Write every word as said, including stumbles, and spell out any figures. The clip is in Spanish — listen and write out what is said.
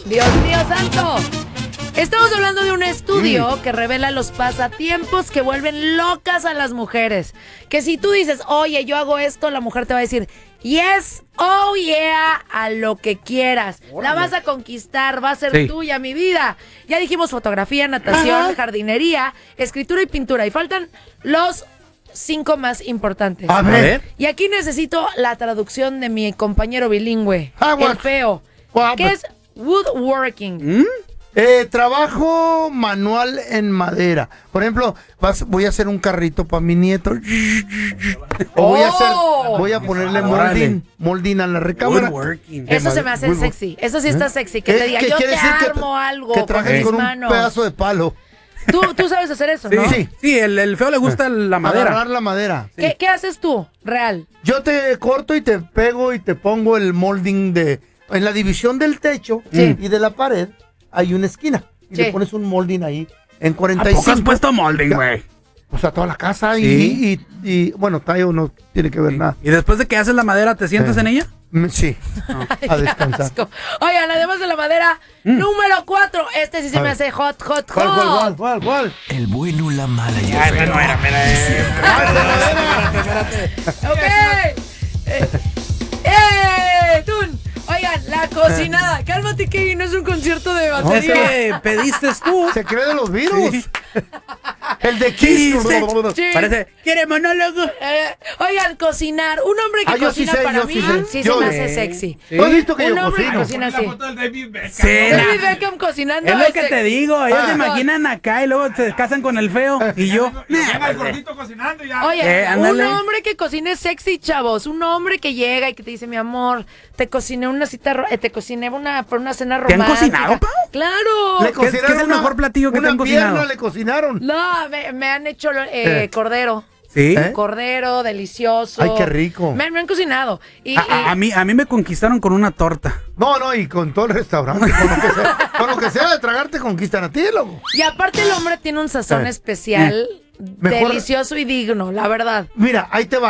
Dios mío santo. Estamos hablando de un estudio mm. que revela los pasatiempos que vuelven locas a las mujeres. Que si tú dices, oye, yo hago esto, la mujer te va a decir, yes, oh yeah, a lo que quieras. Órale. La vas a conquistar, va a ser sí. tuya, mi vida. Ya dijimos fotografía, natación, Ajá. jardinería, escritura y pintura. Y faltan los cinco más importantes. A ver. Y aquí necesito la traducción de mi compañero bilingüe, ah, el feo. What? ¿Qué es woodworking? ¿Mm? Eh, trabajo manual en madera. Por ejemplo, vas, voy a hacer un carrito para mi nieto. O voy a hacer, voy a ponerle molding, molding a la recámara. Eso se me hace Woodwork. Sexy. Eso sí está sexy. Que te diga, yo te armo que, algo que trajes con, con un pedazo de palo. Tú, tú sabes hacer eso, sí, ¿no? Sí, sí, el, el feo le gusta la madera. Agarrar la madera. ¿Qué, sí. ¿Qué haces tú, real? Yo te corto y te pego y te pongo el molding de... En la división del techo sí. y de la pared hay una esquina. Y sí. le pones un molding ahí en cuarenta y cinco. ¿A poco has puesto molding, güey? O sea, toda la casa y, ¿Sí? y, y, y bueno, tallo no tiene que ver sí. nada. ¿Y después de que haces la madera, te sientas sí. en ella? Sí, no, a descansar. Oigan, además de la madera, mm. número cuatro. Este sí se a me ver. hace hot, hot, hot. ¿Cuál, cuál, cuál, cuál? El bueno, la mala y el Ay, feo. No era, mira, espérate, espérate. Ok. Eh, ¡Eh! ¡Tun! Oigan, la cocinada. Cálmate, que no es un concierto de batería. No sé, pediste tú. Se cree de los virus. Sí. El de Kiss. Sí. Parece, ¿quiere monólogo? Eh, oigan, cocinar. Un hombre que ah, cocina sí sé, para sí mí sé. sí yo, se me hace sexy. ¿Sí? ¿Tú has visto que un yo hombre cocino? que cocina así. La foto del David Beckham. Sí, David Beckham cocinando. Es lo es que sexy. te digo. Ellos ah, se imaginan acá y luego se casan con el feo. Y yo. Llega el gordito cocinando y ya. Oye, eh, un hombre que cocine sexy, chavos. Un hombre que llega y que te dice, mi amor, te cociné una cita, ro- eh, te cociné una, por una cena romántica. ¿Te han cocinado, Pau? Claro. ¿Le ¿Qué, ¿Qué es el una, mejor platillo que te han una cocinado? pierna le cocinaron. No, me, me han hecho eh, eh. cordero. ¿Sí? ¿Eh? Cordero, delicioso. Ay, qué rico. Me, me han cocinado. Y, a, y... A, a, mí, a mí me conquistaron con una torta. No, no, y con todo el restaurante. Con lo que sea, con lo que sea de tragar te conquistan a ti, loco. Y aparte el hombre tiene un sazón eh. especial, eh. Mejor... delicioso y digno, la verdad. Mira, ahí te va.